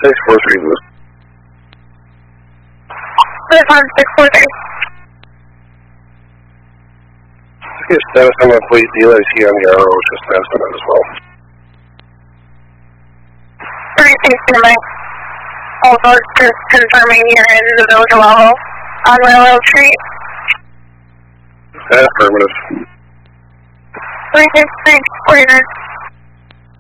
643 Lewis. Live on 643. Get status on my fleet DLIC on the RO, just status on that as well. 36 Mike. Also, just confirming you're in the village level on Railroad Street. Affirmative. 36 49.